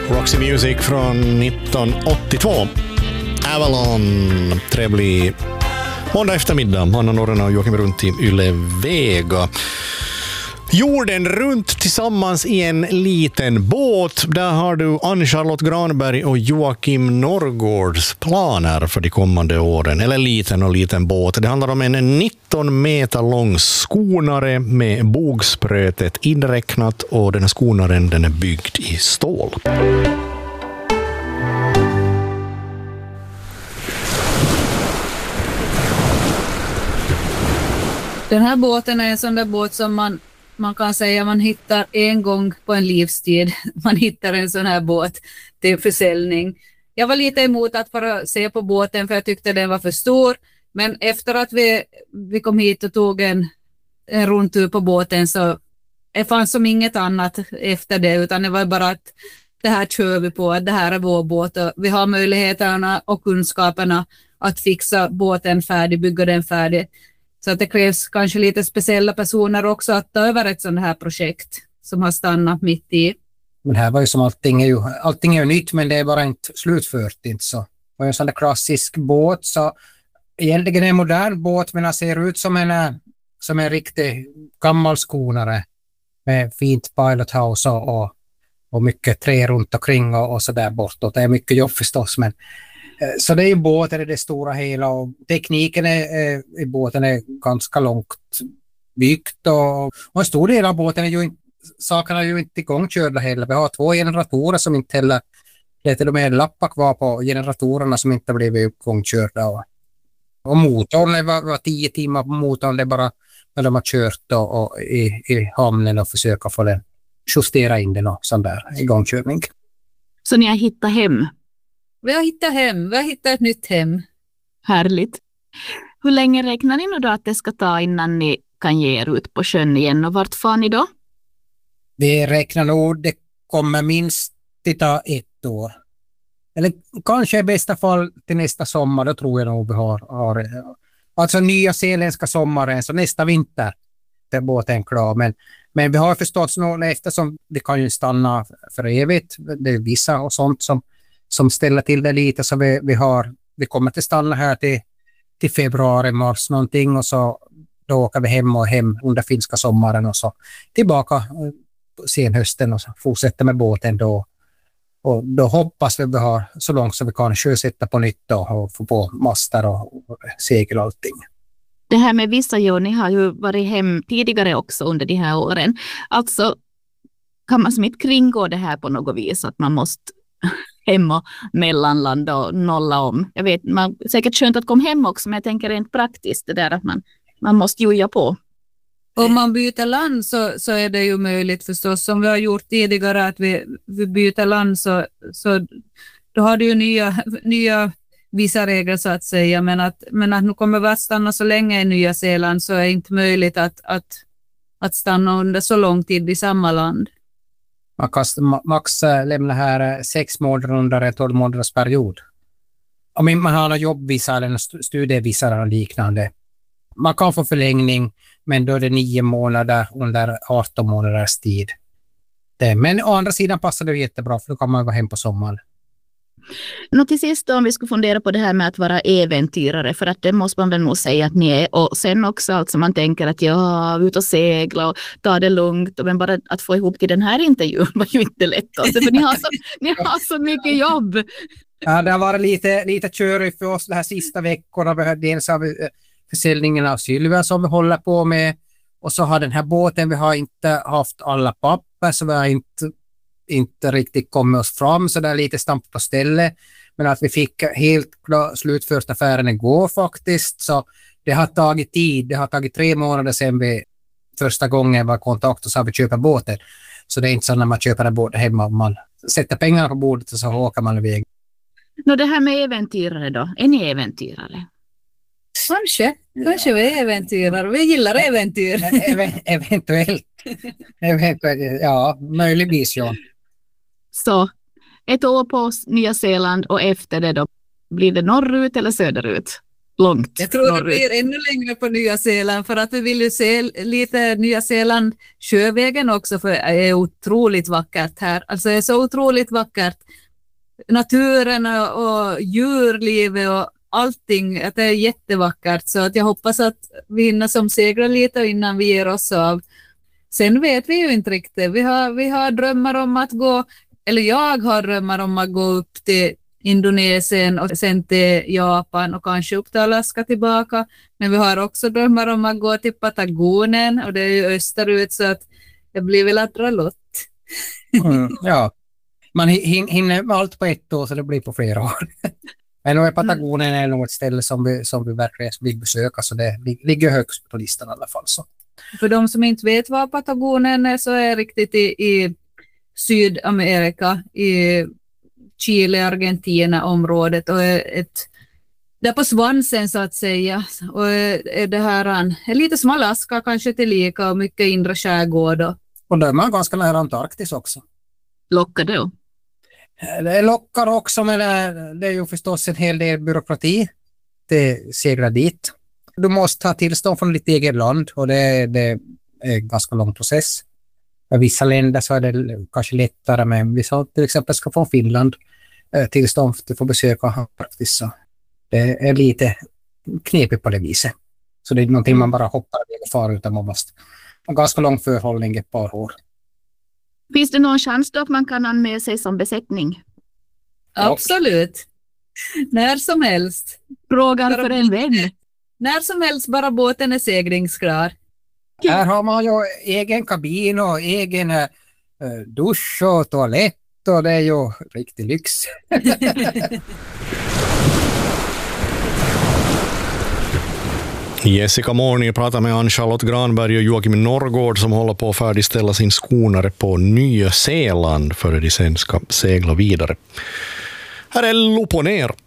Roxy Music från 1982. Avalon, trevlig måndag eftermiddag. Anna Norrena och Joakim Runt i Yle Vega. Jorden runt tillsammans i en liten båt. Där har du Ann-Charlotte Granberg och Joakim Norrgårds planer för de kommande åren. Eller liten båt. Det handlar om en 19 meter lång skonare med bogsprötet inräknat, och den här skonaren den är byggd i stål. Den här båten är en sån där båt som man kan säga man hittar en gång på en livstid. Man hittar en sån här båt till försäljning. Jag var lite emot att bara se på båten för jag tyckte den var för stor. Men efter att vi kom hit och tog en rundtur på båten så det fanns som inget annat efter det, utan det var bara att det här kör vi på, att det här är vår båt och vi har möjligheterna och kunskaperna att fixa båten färdig, bygga den färdig. Så att det krävs kanske lite speciella personer också att ta över ett sådant här projekt som har stannat mitt i. Men här var ju som allting är ju nytt, men det är bara inte slutfört. Inte så. Det var en sån där klassisk båt, så egentligen en modern båt, men den ser ut som en riktig gammal skonare med fint pilot house och mycket trä runt omkring och så där bortåt. Det är mycket jobb förstås, men så det är ju båten i det stora hela, och tekniken i båten är ganska långt byggt, och en stor del av båten är ju inte, sakerna är ju inte igångkörda heller. Vi har 2 generatorer som inte heller, det är till och med lappar kvar på generatorerna som inte blivit igångkörda, och motorn var 10 timmar på motorn, det är bara när de har kört och i hamnen och försöka få den, justera in den och sån där igångkörning. Så ni har hittat hem? Vi har hittat ett nytt hem. Härligt. Hur länge räknar ni nu då att det ska ta innan ni kan ge er ut på sjön igen, och vart far ni då? Vi räknar nog, det kommer minst ta 1 år. Eller kanske i bästa fall till nästa sommar, då tror jag nog vi har alltså nya zeeländska sommaren, så nästa vinter är båten klar. Men vi har förstås nog, eftersom vi kan ju stanna för evigt, det är vissa och sånt som ställer till det lite, så vi kommer att stanna här till februari, mars någonting, och så då åker vi hem under finska sommaren och så tillbaka sen hösten och så fortsätter med båten då. Och då hoppas vi har så långt så vi kan sjösätta på nytt och få på master och segel och allting. Det här med vissa ni har ju varit hem tidigare också under de här åren. Alltså kan man som inte kringgå det här på något vis, att man måste hem och mellanlanda och nolla om. Jag vet, man säkert skönt att komma hem också, men jag tänker rent praktiskt det där att man måste joja på. Om man byter land så är det ju möjligt förstås, som vi har gjort tidigare, att vi byter land så då har du ju nya vissa regler så att säga, men att nu kommer vi att stanna så länge i Nya Zeeland, så är det inte möjligt att stanna under så lång tid i samma land. Man kan max lämna här 6 månader under en 12 månaders period. Om man har en jobbvisa eller en studievisa eller liknande. Man kan få förlängning, men då är det 9 månader under 18 månaders tid. Men å andra sidan passar det jättebra, för då kan man vara hem på sommaren. Till sist då, om vi ska fundera på det här med att vara äventyrare, för att det måste man väl nog säga att ni är, och sen också alltså man tänker att ut och segla och ta det lugnt, men bara att få ihop till den här intervjun var ju inte lätt alltså, för ni har så mycket jobb. Ja, det har varit lite körigt för oss de här sista veckorna. Dels har vi försäljningen av Sylvia som vi håller på med, och så har den här båten, vi har inte haft alla papper, så vi har inte riktigt kommit oss fram, så det är lite stamp på stället, men att vi fick helt slutfört affären igår faktiskt, så det har tagit tid. Det har tagit 3 månader sedan vi första gången var kontakt och så har vi köpt båten, så det är inte så när man köper en båt hemma, man sätter pengar på bordet och så åker man iväg. Det här med äventyrare då, är ni äventyrare? Kanske vi är äventyrare. Vi gillar äventyr. Eventuellt. Ja, möjligtvis ja. Så 1 år på Nya Zeeland, och efter det då blir det norrut eller söderut? långt Jag tror det norrut. blir ännu längre på Nya Zeeland för att vi vill ju se lite Nya Zeeland sjövägen också för det är otroligt vackert här. Alltså det är så otroligt vackert. Naturen och djurlivet och allting, att det är jättevackert så att jag hoppas att vi hinner som segrar lite innan vi ger oss av. Sen vet vi ju inte riktigt. Vi har drömmar om att gå, eller jag har drömmar om att gå upp till Indonesien och sen till Japan och kanske upp till Alaska tillbaka. Men vi har också drömmar om att gå till Patagonien och det är ju österut så att det blir väl att dra lott. Ja, man hinner med allt på ett år så det blir på flera år. Men Patagonien är något ställe som vi verkligen vill besöka så det ligger högst på listan i alla fall. Så. För de som inte vet vad Patagonien är så är riktigt i Sydamerika, i Chile, Argentina området och där på svansen så att säga. Och är det här är lite som Alaska kanske tillika och mycket inre skärgård. Och där är man ganska nära Antarktis också. Lockar det? Det lockar också men det är ju förstås en hel del byråkrati. Det seglar dit. Du måste ha tillstånd från ditt eget land och det är en ganska lång process. I vissa länder så är det kanske lättare men vi sa till exempel ska få Finland tillstånd för att få besöka Antarktis så det är lite knepigt på det viset. Så det är någonting man bara hoppar och far utan man måste ha ganska lång förhållning ett par år. Finns det någon chans då att man kan anmäla sig som besättning? Absolut. När som helst. Frågan för en vän. När som helst bara båten är seglingsklar. Här har man ju egen kabin och egen dusch och toalett och det är ju riktig lyx. Jessica Morni pratar med Ann-Charlotte Granberg och Joakim Norrgård som håller på att färdigställa sin skonare på Nya Zeeland för att de sen ska segla vidare. Här är Lupo ner.